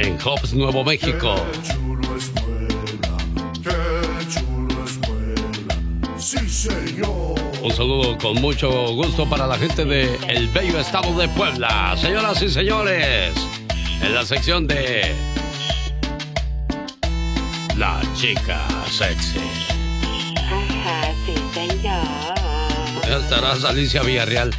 en Hobbs, Nuevo México. Qué chulo es Puebla, qué chulo es Puebla, sí señor. Un saludo con mucho gusto para la gente de el bello estado de Puebla. Señoras y señores, en la sección de La Chica Sexy. Ajá, sí, señor. Ya estarás Alicia Villarreal.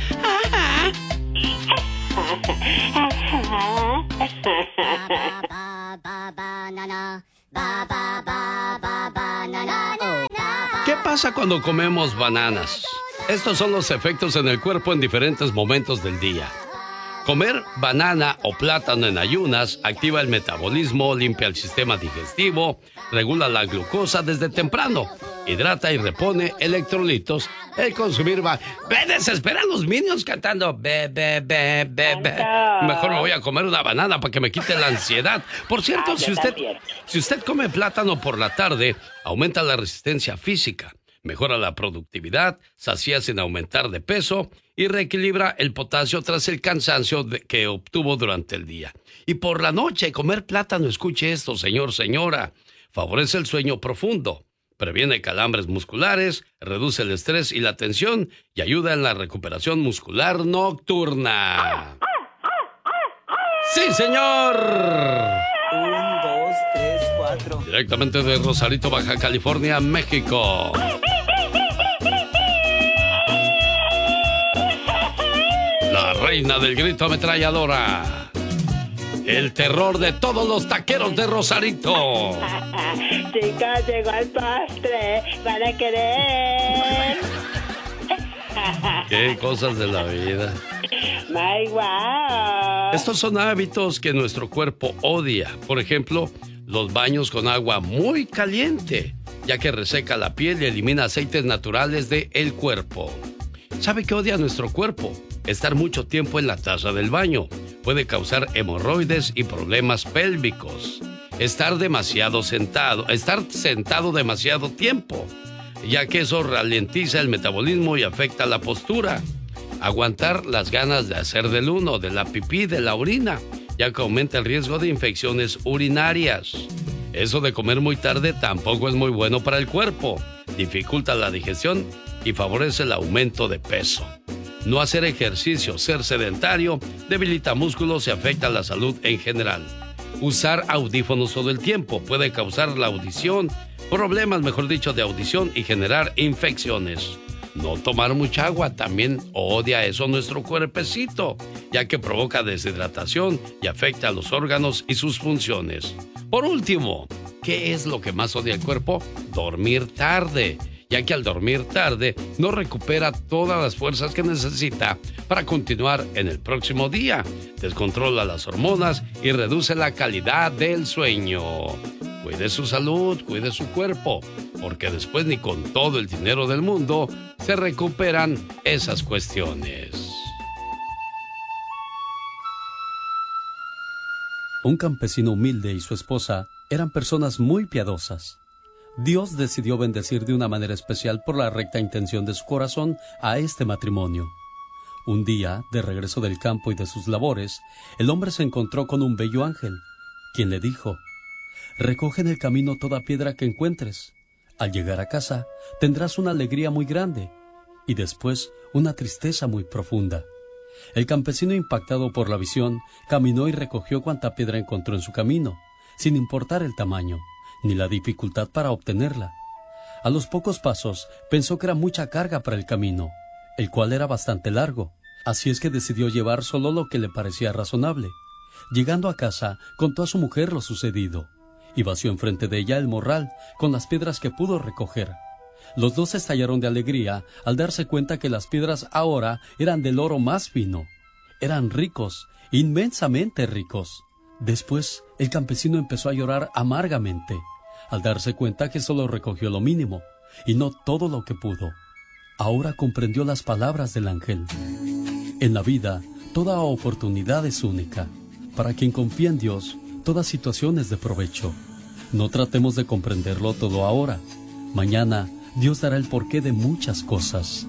¿Qué pasa cuando comemos bananas? Estos son los efectos en el cuerpo en diferentes momentos del día. Comer banana o plátano en ayunas activa el metabolismo, limpia el sistema digestivo, regula la glucosa desde temprano, hidrata y repone electrolitos. El consumir ¡Ve, desesperan los Minions cantando! ¡Be, be, be, be, be! Mejor me voy a comer una banana para que me quite la ansiedad. Por cierto, si usted come plátano por la tarde, aumenta la resistencia física, mejora la productividad, sacia sin aumentar de peso y reequilibra el potasio tras el cansancio que obtuvo durante el día. Y por la noche, comer plátano, escuche esto, señor, señora, favorece el sueño profundo, previene calambres musculares, reduce el estrés y la tensión y ayuda en la recuperación muscular nocturna. ¡Sí, señor! 1, 2, 3, 4. Directamente de Rosarito, Baja California, México. La reina del grito ametralladora. El terror de todos los taqueros de Rosarito. Chicos, llegó el postre. ¿Van a querer? Qué cosas de la vida. My wow. Estos son hábitos que nuestro cuerpo odia. Por ejemplo, los baños con agua muy caliente, ya que reseca la piel y elimina aceites naturales del cuerpo. ¿Sabe qué odia nuestro cuerpo? Estar mucho tiempo en la taza del baño. Puede causar hemorroides y problemas pélvicos. Estar sentado demasiado tiempo, ya que eso ralentiza el metabolismo y afecta la postura. Aguantar las ganas de hacer del uno, de la pipí, de la orina, ya que aumenta el riesgo de infecciones urinarias. Eso de comer muy tarde tampoco es muy bueno para el cuerpo. Dificulta la digestión y favorece el aumento de peso. No hacer ejercicio, ser sedentario, debilita músculos y afecta la salud en general. Usar audífonos todo el tiempo puede causar la audición, problemas, mejor dicho, de audición y generar infecciones. No tomar mucha agua también odia eso nuestro cuerpecito, ya que provoca deshidratación y afecta a los órganos y sus funciones. Por último, ¿qué es lo que más odia el cuerpo? Dormir tarde, ya que al dormir tarde no recupera todas las fuerzas que necesita para continuar en el próximo día. Descontrola las hormonas y reduce la calidad del sueño. Cuide su salud, cuide su cuerpo, porque después ni con todo el dinero del mundo se recuperan esas cuestiones. Un campesino humilde y su esposa eran personas muy piadosas. Dios decidió bendecir de una manera especial por la recta intención de su corazón a este matrimonio. Un día, de regreso del campo y de sus labores, el hombre se encontró con un bello ángel, quien le dijo: «Recoge en el camino toda piedra que encuentres. Al llegar a casa, tendrás una alegría muy grande y después una tristeza muy profunda». El campesino, impactado por la visión, caminó y recogió cuanta piedra encontró en su camino, sin importar el tamaño ni la dificultad para obtenerla. A los pocos pasos pensó que era mucha carga para el camino, el cual era bastante largo, así es que decidió llevar solo lo que le parecía razonable. Llegando a casa, contó a su mujer lo sucedido y vació enfrente de ella el morral con las piedras que pudo recoger. Los dos estallaron de alegría al darse cuenta que las piedras ahora eran del oro más fino. Eran ricos, inmensamente ricos. Después, el campesino empezó a llorar amargamente, al darse cuenta que solo recogió lo mínimo, y no todo lo que pudo. Ahora comprendió las palabras del ángel. En la vida, toda oportunidad es única. Para quien confía en Dios, toda situación es de provecho. No tratemos de comprenderlo todo ahora. Mañana, Dios dará el porqué de muchas cosas.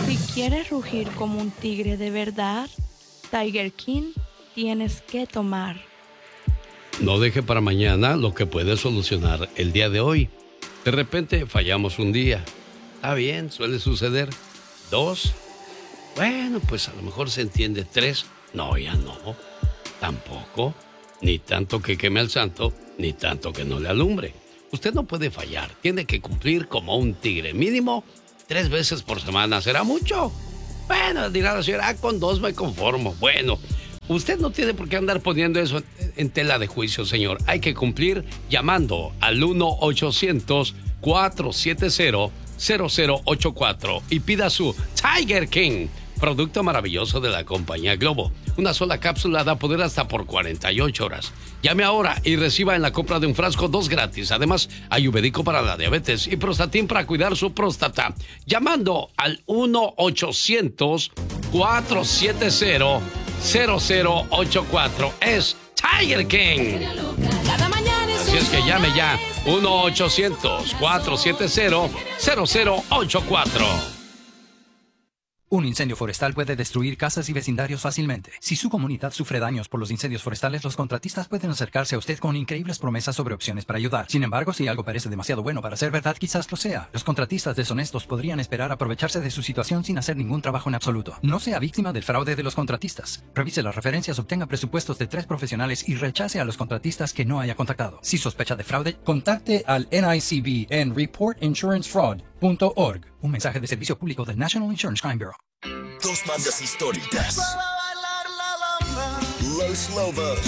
Si quieres rugir como un tigre de verdad, Tiger King tienes que tomar. No deje para mañana lo que puede solucionar el día de hoy. De repente fallamos un día. Está bien, suele suceder. 2, bueno, pues a lo mejor se entiende. 3, no, ya no. Tampoco. Ni tanto que queme al santo, ni tanto que no le alumbre. Usted no puede fallar. Tiene que cumplir como un tigre. Mínimo 3 veces por semana. ¿Será mucho? Bueno, dirá la señora, con 2 me conformo. Bueno, usted no tiene por qué andar poniendo eso en tela de juicio, señor. Hay que cumplir llamando al 1-800-470-0084 y pida su Tiger King, producto maravilloso de la compañía Globo. Una sola cápsula da poder hasta por 48 horas. Llame ahora y reciba en la compra de un frasco 2 gratis. Además, hay Ubedico para la diabetes y Prostatin para cuidar su próstata. Llamando al 1-800-470-0084. Es Tiger King. Así es que llame ya. 1-800-470-0084. Un incendio forestal puede destruir casas y vecindarios fácilmente. Si su comunidad sufre daños por los incendios forestales, los contratistas pueden acercarse a usted con increíbles promesas sobre opciones para ayudar. Sin embargo, si algo parece demasiado bueno para ser verdad, quizás lo sea. Los contratistas deshonestos podrían esperar aprovecharse de su situación sin hacer ningún trabajo en absoluto. No sea víctima del fraude de los contratistas. Revise las referencias, obtenga presupuestos de 3 profesionales y rechace a los contratistas que no haya contactado. Si sospecha de fraude, contacte al NICB en reportinsurancefraud.org. Un mensaje de servicio público del National Insurance Crime Bureau. 2 bandas históricas. Los Lobos.